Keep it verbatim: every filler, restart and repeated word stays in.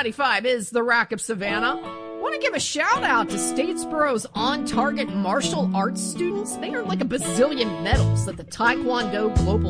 ninety-five is the Rack of Savannah. Want to give a shout out to Statesboro's on-target martial arts students. They earned like a bazillion medals at the Taekwondo Global